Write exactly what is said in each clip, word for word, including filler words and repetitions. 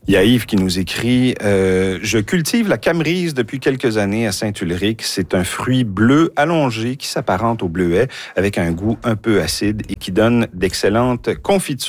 Il y a Yves qui nous écrit euh, « Je cultive la camerise depuis quelques années à Saint-Ulrich. C'est un fruit bleu allongé qui s'apparente au bleuet avec un goût un peu acide et qui donne d'excellentes confitures. »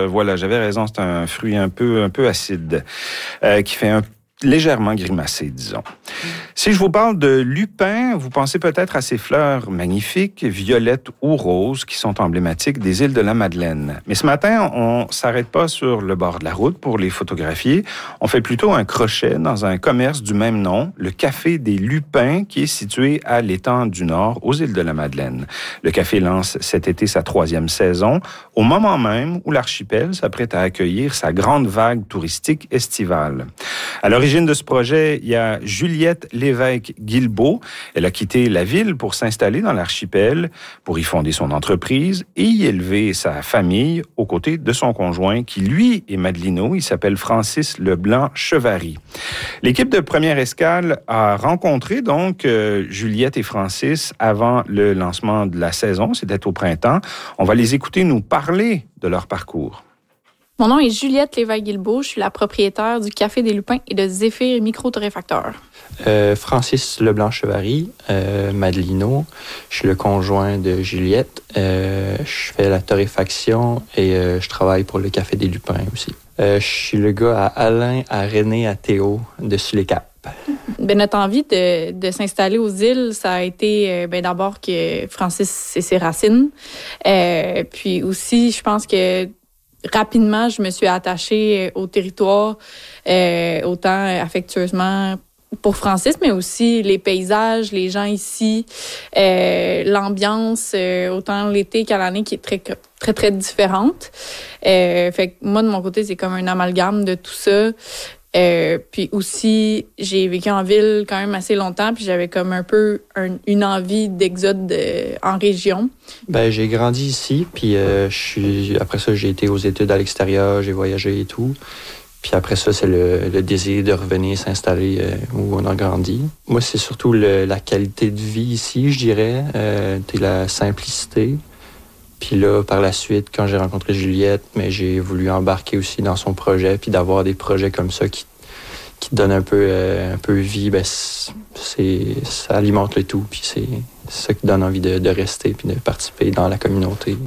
Voilà, j'avais raison, c'est un fruit un peu, un peu acide euh, qui fait un légèrement grimacé, disons. Si je vous parle de lupin, vous pensez peut-être à ces fleurs magnifiques, violettes ou roses, qui sont emblématiques des îles de la Madeleine. Mais ce matin, on s'arrête pas sur le bord de la route pour les photographier. On fait plutôt un crochet dans un commerce du même nom, le Café des Lupins, qui est situé à l'étang du Nord, aux îles de la Madeleine. Le café lance cet été sa troisième saison, au moment même où l'archipel s'apprête à accueillir sa grande vague touristique estivale. À l'origine de ce projet, il y a Juliette Lévesque-Guilbeault. Elle a quitté la ville pour s'installer dans l'archipel, pour y fonder son entreprise et y élever sa famille aux côtés de son conjoint qui, lui, est madelino. Il s'appelle Francis Leblanc-Chevary. L'équipe de Première Escale a rencontré donc euh, Juliette et Francis avant le lancement de la saison. C'était au printemps. On va les écouter nous parler de leur parcours. Mon nom est Juliette Lévesque-Guilbeault. Je suis la propriétaire du Café des Lupins et de Zéphyr Micro-Torréfacteur. Euh, Francis Leblanc-Chevary, euh, Madelino. Je suis le conjoint de Juliette. Euh, je fais la torréfaction et euh, je travaille pour le Café des Lupins aussi. Euh, je suis le gars à Alain, à René, à Théo, dessus les Caps. Ben, notre envie de, de s'installer aux îles, ça a été ben, d'abord que Francis, c'est ses racines. Euh, puis aussi, je pense que rapidement, je me suis attachée au territoire, euh, autant affectueusement pour Francis, mais aussi les paysages, les gens ici, euh, l'ambiance, euh, autant l'été qu'à l'année, qui est très, très, très différente. Euh, fait que moi, de mon côté, c'est comme un amalgame de tout ça. Euh, puis aussi, j'ai vécu en ville quand même assez longtemps, puis j'avais comme un peu un, une envie d'exode de, en région. Ben, j'ai grandi ici, puis euh, je suis, après ça, j'ai été aux études à l'extérieur, j'ai voyagé et tout. Puis après ça, c'est le, le désir de revenir s'installer euh, où on a grandi. Moi, c'est surtout le, la qualité de vie ici, je dirais, euh, la simplicité. Puis là, par la suite, quand j'ai rencontré Juliette, mais j'ai voulu embarquer aussi dans son projet, puis d'avoir des projets comme ça qui, qui donnent un peu, euh, un peu vie, ben c'est, ça alimente le tout, puis c'est, c'est ça qui donne envie de, de rester puis de participer dans la communauté.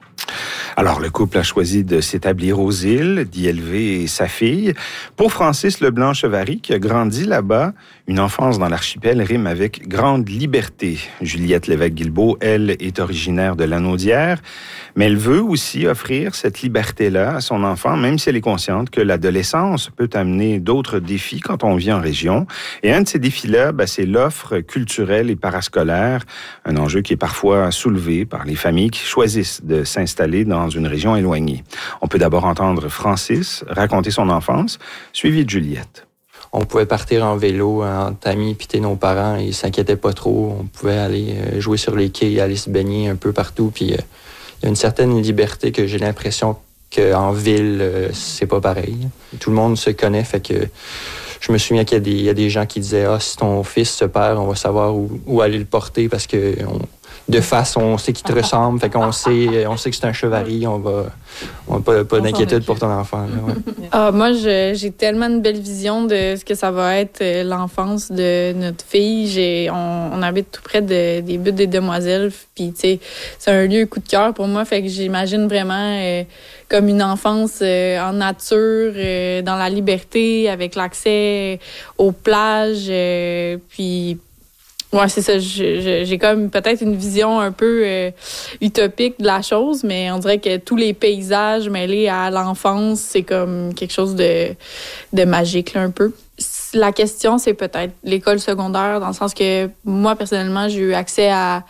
Alors, le couple a choisi de s'établir aux îles, d'y élever sa fille. Pour Francis Leblanc-Chevary, qui a grandi là-bas, une enfance dans l'archipel rime avec grande liberté. Juliette Lévesque-Guilbeault, elle, est originaire de Lanaudière, mais elle veut aussi offrir cette liberté-là à son enfant, même si elle est consciente que l'adolescence peut amener d'autres défis quand on vit en région. Et un de ces défis-là, ben, c'est l'offre culturelle et parascolaire, un enjeu qui est parfois soulevé par les familles qui choisissent de s'installer dans une région éloignée. On peut d'abord entendre Francis raconter son enfance, suivi de Juliette. On pouvait partir en vélo, en amis, puis nos parents, ils s'inquiétaient pas trop. On pouvait aller jouer sur les quais, aller se baigner un peu partout. Puis euh, il y a une certaine liberté que j'ai l'impression qu'en ville, euh, c'est pas pareil. Tout le monde se connaît, fait que je me souviens qu'il y a des, il y a des gens qui disaient « Ah, si ton fils se perd, on va savoir où, où aller le porter parce que on, de face, on sait qu'il te ressemble, fait qu'on sait, on sait que c'est un Chevary, on va, on n'a pas, pas d'inquiétude pour ton enfant. Là, ouais. Ah, moi, je, j'ai tellement une belle vision de ce que ça va être euh, l'enfance de notre fille. J'ai, on, on habite tout près de, des Buttes des Demoiselles, puis tu sais, c'est un lieu coup de cœur pour moi, fait que j'imagine vraiment euh, comme une enfance euh, en nature, euh, dans la liberté, avec l'accès aux plages, euh, puis ouais, c'est ça. Je, je, j'ai comme peut-être une vision un peu euh, utopique de la chose, mais on dirait que tous les paysages mêlés à l'enfance, c'est comme quelque chose de, de magique, là, un peu. La question, c'est peut-être l'école secondaire, dans le sens que moi, personnellement, j'ai eu accès à,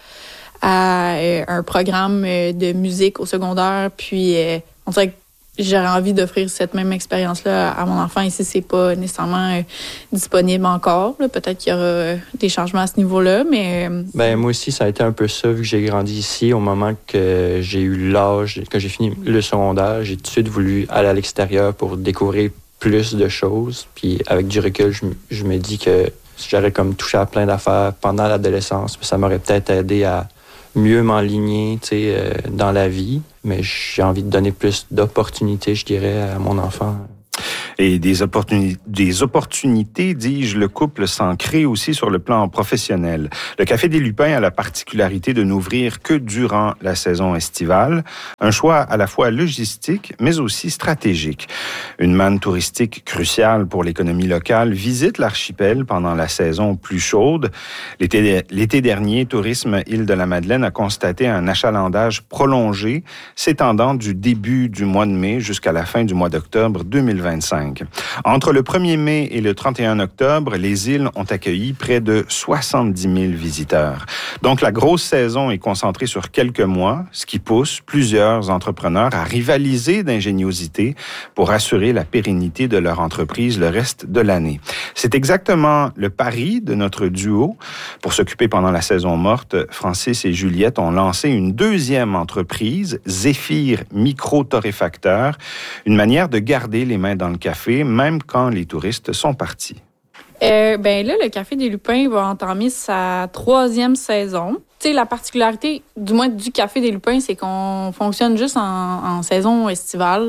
à euh, un programme de musique au secondaire, puis euh, on dirait que j'aurais envie d'offrir cette même expérience-là à mon enfant. Ici, c'est pas nécessairement euh, disponible encore. Là. Peut-être qu'il y aura euh, des changements à ce niveau-là, mais... Euh... Ben moi aussi, ça a été un peu ça, vu que j'ai grandi ici. Au moment que j'ai eu l'âge, que j'ai fini le secondaire, j'ai tout de suite voulu aller à l'extérieur pour découvrir plus de choses. Puis avec du recul, je, je me dis que si j'aurais comme touché à plein d'affaires pendant l'adolescence, ça m'aurait peut-être aidé à mieux m'enligner, tu sais, euh, dans la vie. Mais j'ai envie de donner plus d'opportunités, je dirais, à mon enfant. Et des, opportuni- des opportunités, dis-je, le couple s'en crée aussi sur le plan professionnel. Le Café des Lupins a la particularité de n'ouvrir que durant la saison estivale, un choix à la fois logistique, mais aussi stratégique. Une manne touristique cruciale pour l'économie locale visite l'archipel pendant la saison plus chaude. L'été, l'été dernier, Tourisme Île-de-la-Madeleine a constaté un achalandage prolongé s'étendant du début du mois de mai jusqu'à la fin du mois d'octobre deux mille vingt-cinq. Entre le premier mai et le trente et un octobre, les îles ont accueilli près de soixante-dix mille visiteurs. Donc, la grosse saison est concentrée sur quelques mois, ce qui pousse plusieurs entrepreneurs à rivaliser d'ingéniosité pour assurer la pérennité de leur entreprise le reste de l'année. C'est exactement le pari de notre duo. Pour s'occuper pendant la saison morte, Francis et Juliette ont lancé une deuxième entreprise, Zéphyr Micro-Torréfacteur, une manière de garder les mains dans le café, même quand les touristes sont partis. Euh, ben là, le Café des Lupins va entamer sa troisième saison. Tu sais, la particularité, du moins du Café des Lupins, c'est qu'on fonctionne juste en, en saison estivale.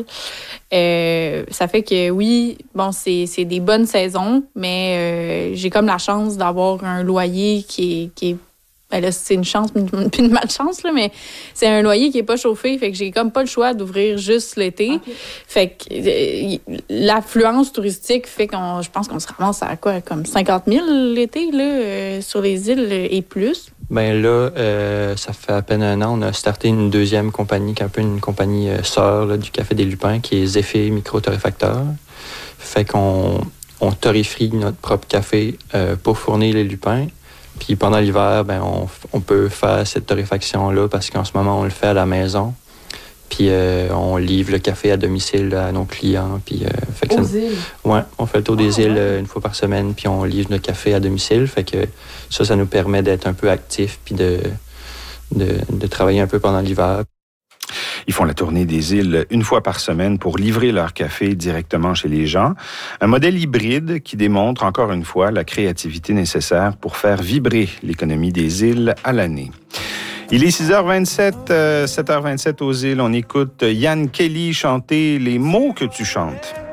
Euh, ça fait que oui, bon, c'est, c'est des bonnes saisons, mais euh, j'ai comme la chance d'avoir un loyer qui est, qui est ben là, c'est une chance puis une malchance, là, mais c'est un loyer qui est pas chauffé, fait que j'ai comme pas le choix d'ouvrir juste l'été. Okay. Fait que euh, l'affluence touristique fait qu'on, je pense qu'on se ramasse à quoi, comme cinquante mille l'été, là, euh, sur les îles et plus. Ben là, euh, ça fait à peine un an, on a starté une deuxième compagnie, qui est un peu une compagnie euh, sœur là, du Café des Lupins, qui est Zéphyr Micro-Torréfacteur. Fait qu'on on torréfie notre propre café euh, pour fournir les lupins. Puis pendant l'hiver, ben on, on peut faire cette torréfaction-là parce qu'en ce moment, on le fait à la maison. Puis euh, on livre le café à domicile à nos clients. Puis, euh, fait que Aux ça, îles? Oui, on fait le tour des oh, îles ouais. euh, une fois par semaine, puis on livre notre café à domicile. Fait que ça, ça nous permet d'être un peu actifs puis de, de, de travailler un peu pendant l'hiver. Ils font la tournée des îles une fois par semaine pour livrer leur café directement chez les gens. Un modèle hybride qui démontre encore une fois la créativité nécessaire pour faire vibrer l'économie des îles à l'année. Il est six heures vingt-sept, euh, sept heures vingt-sept aux îles. On écoute Yann Kelly chanter Les mots que tu chantes.